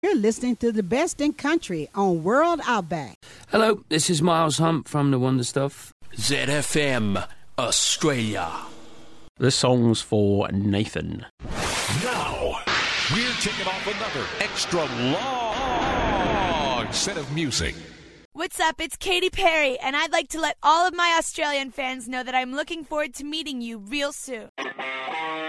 You're listening to the best in country on World Outback. Hello, this is Miles Hunt from The Wonder Stuff. ZFM Australia. This song's for Nathan. Now, we're taking off another extra long set of music. What's up? It's Katy Perry, and I'd like to let all of my Australian fans know that I'm looking forward to meeting you real soon.